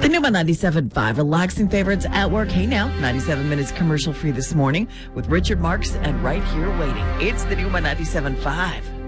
The Numa 97.5, relaxing favorites at work. Hey now, 97 minutes commercial free this morning with Richard Marks and Right Here Waiting. It's the Numa 97.5.